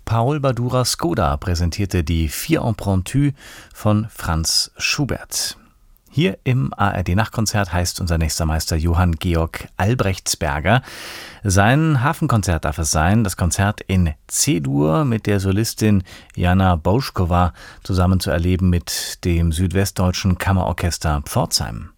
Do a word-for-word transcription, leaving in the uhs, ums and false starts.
Paul Badura Skoda präsentierte die Vier Impromptus von Franz Schubert. Hier im A R D-Nachtkonzert heißt unser nächster Meister Johann Georg Albrechtsberger. Sein Hafenkonzert darf es sein, das Konzert in C-Dur mit der Solistin Jana Boušková zusammen zu erleben mit dem Südwestdeutschen Kammerorchester Pforzheim.